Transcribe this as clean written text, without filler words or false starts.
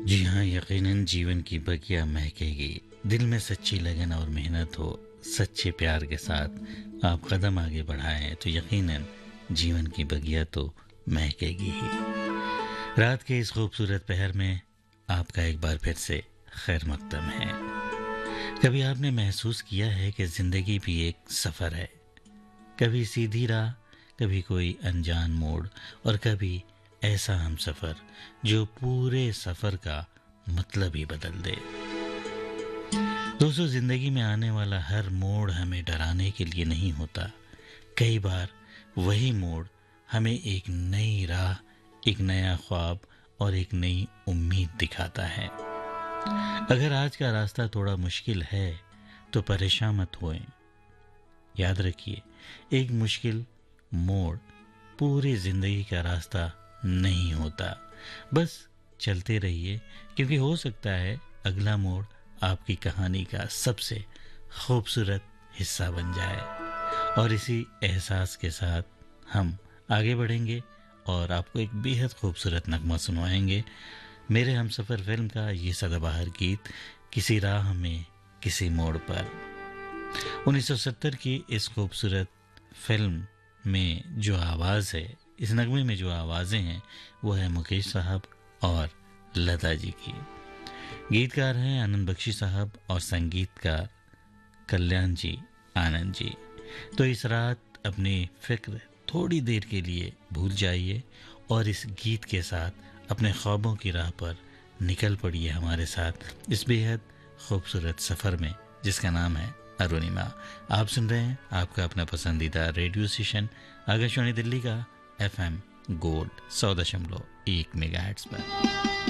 जी हाँ, यकीनन जीवन की बगिया महकेगी। दिल में सच्ची लगन और मेहनत हो, सच्चे प्यार के साथ आप कदम आगे बढ़ाएं तो यकीनन जीवन की बगिया तो महकेगी ही। रात के इस खूबसूरत पहर में आपका एक बार फिर से खैर मकदम है। कभी आपने महसूस किया है कि जिंदगी भी एक सफर है, कभी सीधी राह, कभी कोई अनजान मोड़ और कभी ऐसा हम सफर जो पूरे सफर का मतलब ही बदल दे। दोस्तों, जिंदगी में आने वाला हर मोड़ हमें डराने के लिए नहीं होता। कई बार वही मोड़ हमें एक नई राह, एक नया ख्वाब और एक नई उम्मीद दिखाता है। अगर आज का रास्ता थोड़ा मुश्किल है तो परेशान मत होएं। याद रखिए, एक मुश्किल मोड़ पूरी जिंदगी का रास्ता नहीं होता। बस चलते रहिए, क्योंकि हो सकता है अगला मोड़ आपकी कहानी का सबसे खूबसूरत हिस्सा बन जाए। और इसी एहसास के साथ हम आगे बढ़ेंगे और आपको एक बेहद खूबसूरत नगमा सुनवाएंगे। मेरे हमसफर फिल्म का ये सदाबहार गीत, किसी राह में किसी मोड़ पर। 1970 की इस खूबसूरत फिल्म में जो आवाज़ है, इस नगमे में जो आवाज़ें हैं, वो है मुकेश साहब और लता जी की। गीतकार हैं आनंद बख्शी साहब और संगीतकार कल्याण जी आनंद जी। तो इस रात अपनी फिक्र थोड़ी देर के लिए भूल जाइए और इस गीत के साथ अपने ख्वाबों की राह पर निकल पड़िए हमारे साथ इस बेहद खूबसूरत सफ़र में, जिसका नाम है अरुणिमा। आप सुन रहे हैं आपका अपना पसंदीदा रेडियो स्टेशन आकाशवाणी दिल्ली का FM गोल्ड 100.1 मेगाहर्ट्ज़ पर।